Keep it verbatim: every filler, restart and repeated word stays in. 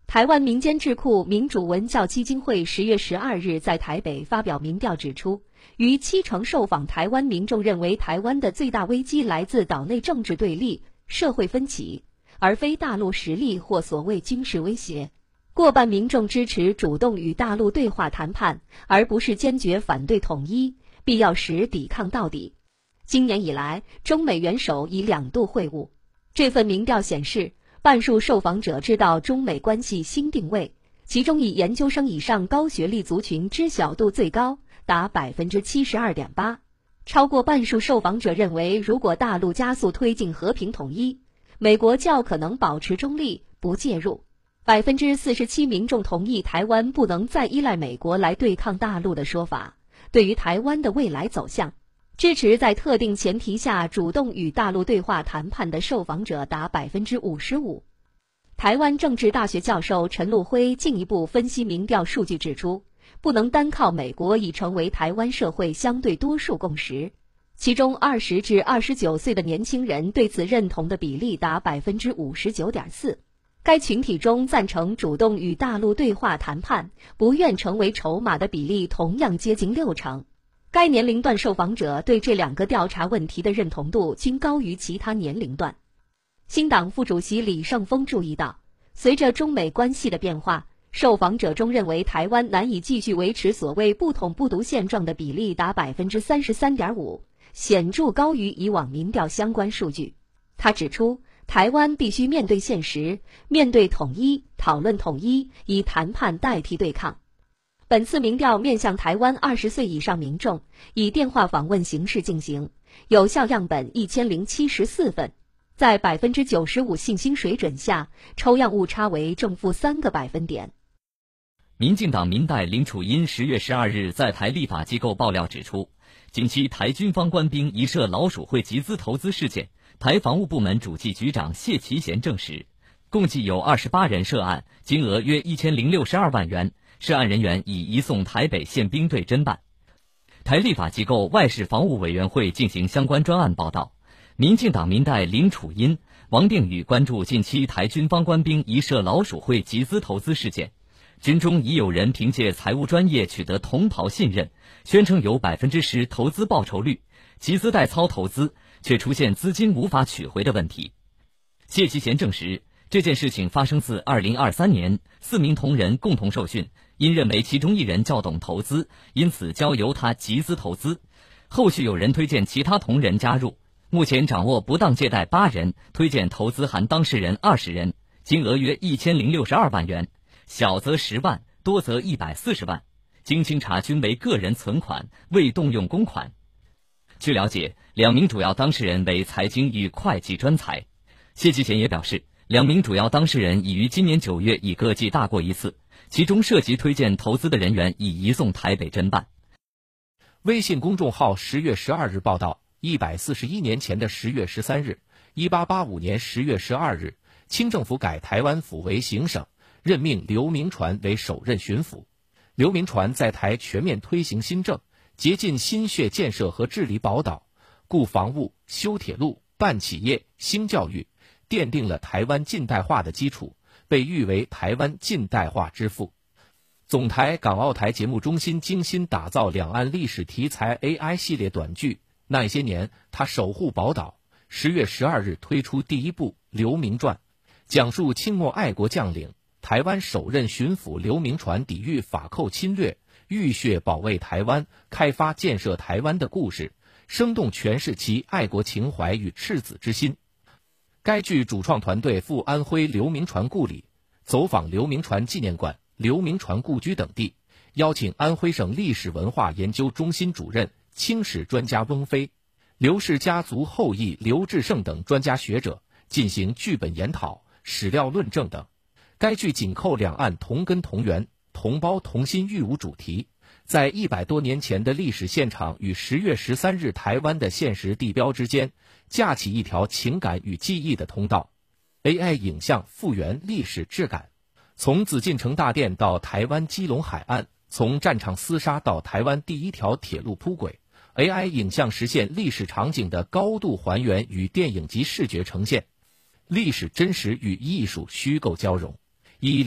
台湾民间智库民主文教基金会十月十二日在台北发表民调指出，逾七成受访台湾民众认为台湾的最大危机来自岛内政治对立、社会分歧，而非大陆实力或所谓军事威胁。过半民众支持主动与大陆对话谈判，而不是坚决反对统一，必要时抵抗到底。今年以来，中美元首已两度会晤。这份民调显示，半数受访者知道中美关系新定位，其中以研究生以上高学历族群知晓度最高，达 百分之七十二点八。超过半数受访者认为，如果大陆加速推进和平统一，美国较可能保持中立，不介入。百分之四十七民众同意台湾不能再依赖美国来对抗大陆的说法。对于台湾的未来走向，支持在特定前提下主动与大陆对话谈判的受访者达 百分之五十五。台湾政治大学教授陈陆辉进一步分析民调数据指出，不能单靠美国已成为台湾社会相对多数共识。其中二十至二十九岁的年轻人对此认同的比例达 百分之五十九点四。该群体中赞成主动与大陆对话谈判、不愿成为筹码的比例同样接近六成。该年龄段受访者对这两个调查问题的认同度均高于其他年龄段。新党副主席李胜峰注意到，随着中美关系的变化，受访者中认为台湾难以继续维持所谓不统不独现状的比例达 百分之三十三点五， 显著高于以往民调相关数据。他指出，台湾必须面对现实，面对统一，讨论统一，以谈判代替对抗。本次民调面向台湾二十岁以上民众，以电话访问形式进行，有效样本一千零七十四份，在 百分之九十五 信心水准下，抽样误差为正负三个百分点。 民进党民代林楚茵十月十二日在台立法机构爆料指出，近期台军方官兵疑涉老鼠会集资投资事件，台防务部门主计局长谢其贤证实，共计有二十八人涉案，金额约一千零六十二万元，涉案人员已移送台北县兵队侦办。台立法机构外事防务委员会进行相关专案报道，民进党民代林楚茵、王定宇关注近期台军方官兵疑涉老鼠会集资投资事件，军中已有人凭借财务专业取得同袍信任，宣称有 百分之十 投资报酬率，集资代操投资，却出现资金无法取回的问题。谢其贤证实，这件事情发生自二零二三年，四名同仁共同受训，因认为其中一人较懂投资，因此交由他集资投资。后续有人推荐其他同仁加入，目前掌握不当借贷八人，推荐投资含当事人二十人，金额约一千零六十二万元，小则十万，多则一百四十万。经清查均为个人存款，未动用公款。据了解，两名主要当事人为财经与会计专才。谢其贤也表示，两名主要当事人已于今年九月已各记大过一次，其中涉及推荐投资的人员已移送台北侦办。 微信公众号十月十二日报道，一百四十一年前的十月十三日，一八八五年十月十二日，清政府改台湾府为行省，任命刘铭传为首任巡抚。刘铭传在台全面推行新政，竭尽心血建设和治理宝岛，固防务、修铁路、办企业、兴教育，奠定了台湾近代化的基础，被誉为台湾近代化之父。总台港澳台节目中心精心打造两岸历史题材 A I 系列短剧，那些年他守护宝岛。十月十二日推出第一部《刘铭传》，讲述清末爱国将领、台湾首任巡抚刘铭传抵御法寇侵略，浴血保卫台湾、开发建设台湾的故事，生动诠释其爱国情怀与赤子之心。该剧主创团队赴安徽刘铭传故里，走访刘铭传纪念馆、刘铭传故居等地，邀请安徽省历史文化研究中心主任、清史专家翁飞、刘氏家族后裔刘志胜等专家学者进行剧本研讨、史料论证等。该剧紧扣两岸同根同源、同胞同心御侮主题，在一百多年前的历史现场与十月十三日台湾的现实地标之间，架起一条情感与记忆的通道。A I 影像复原历史质感，从紫禁城大殿到台湾基隆海岸，从战场厮杀到台湾第一条铁路铺轨， A I 影像实现历史场景的高度还原与电影级视觉呈现，历史真实与艺术虚构交融。以